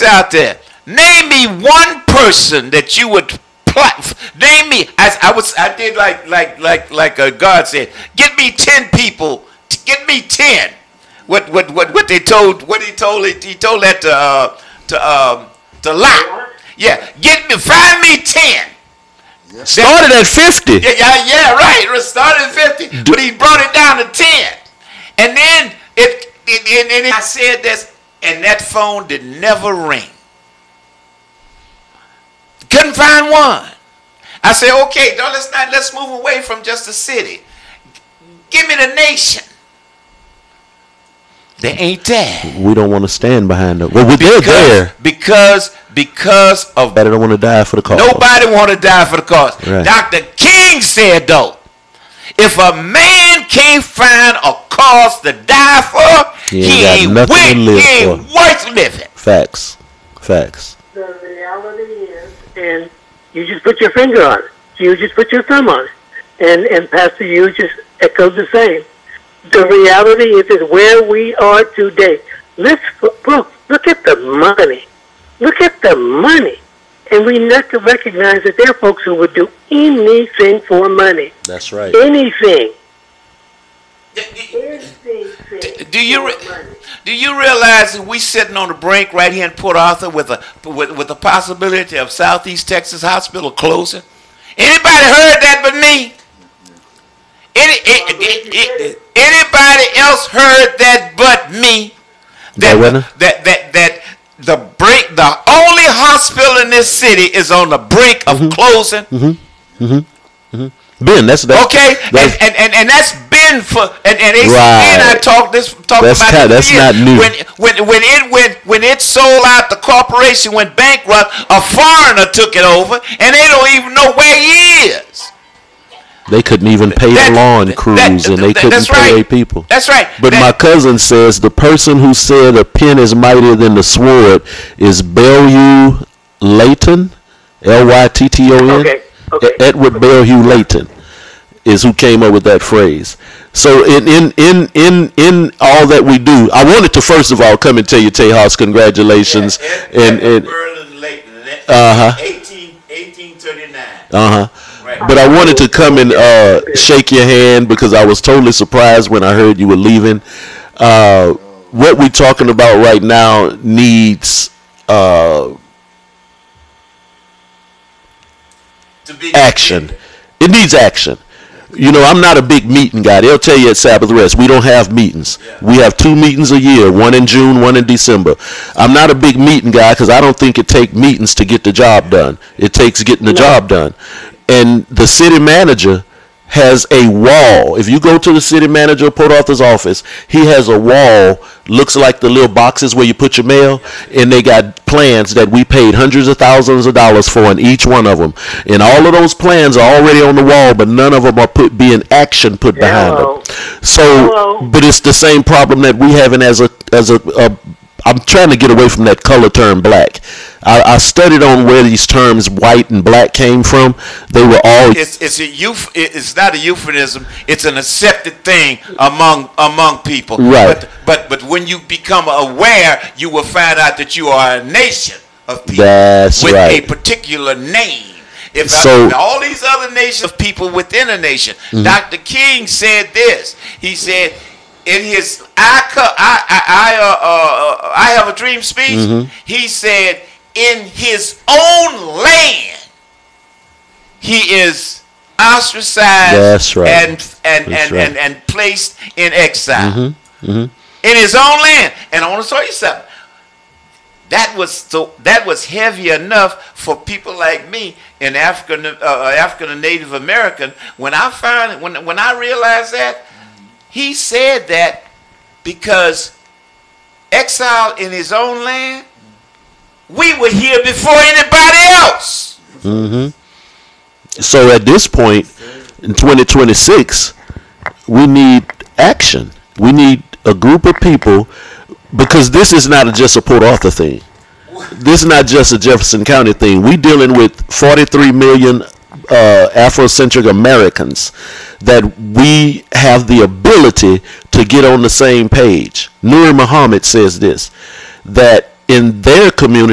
out there. Name me one person that you would plot. Name me. I did like God said. Get me 10 people. Get me 10. What he told that to Lot. Yeah. Find me 10. Started at 50. Yeah, right. Started at 50, but he brought it down to 10. And then I said this, and that phone did never ring. Couldn't find one. I said, okay, let's move away from just the city. Give me the nation. They ain't there. We don't want to stand behind them. Well, they're there because of. They don't want to die for the cause. Nobody want to die for the cause. Right. Dr. King said though, if a man can't find a cause to die for, he ain't worth living. Facts. The reality is, and you just put your finger on it. You just put your thumb on it. And Pastor, you just echoed the same. The reality is where we are today. Look at the money. Look at the money. And we need to recognize that there are folks who would do anything for money. That's right. Anything. Do you realize that we sitting on the brink right here in Port Arthur with the possibility of Southeast Texas Hospital closing? Anybody heard that but me? Anybody else heard that but me? That the only hospital in this city is on the brink of closing. Ben, that's okay, and that's been for and I talked about that's not new. When it sold out, the corporation went bankrupt. A foreigner took it over, and they don't even know where he is. They couldn't even pay the lawn crews, and they couldn't pay their people. That's right. But my cousin says the person who said a pen is mightier than the sword is Bellew Layton, Lytton. Okay. Edward Bellew Layton is who came up with that phrase. So in all that we do, I wanted to first of all come and tell you, Tejas, congratulations. Edward Bellew Layton, 1839. But I wanted to come and shake your hand because I was totally surprised when I heard you were leaving. What we're talking about right now needs action. It needs action. You know, I'm not a big meeting guy. They'll tell you at Sabbath Rest, we don't have meetings. We have 2 meetings a year, one in June, one in December. I'm not a big meeting guy because I don't think it takes meetings to get the job done. It takes getting the job done. And the city manager has a wall. If you go to the city manager of Port Arthur's office, he has a wall, looks like the little boxes where you put your mail, and they got plans that we paid hundreds of thousands of dollars for in each one of them. And all of those plans are already on the wall, but none of them are being action put behind them. So, but it's the same problem that we having as a I'm trying to get away from that color term black. I studied on where these terms white and black came from. They were all. It's not a euphemism. It's an accepted thing among people. Right. But when you become aware, you will find out that you are a nation of people with a particular name. If all these other nations of people within a nation, Dr. King said this. He said, in his I Have a Dream speech, he said, in his own land, he is ostracized and placed in exile. In his own land. And I want to tell you something. That was heavy enough for people like me, an African and Native American. When I realized that, he said that because exile in his own land, we were here before anybody else. So at this point, in 2026, we need action. We need a group of people, because this is not just a Port Arthur thing. This is not just a Jefferson County thing. We're dealing with 43 million Afrocentric Americans that we have the ability to get on the same page. Nur Muhammad says this, that in their community,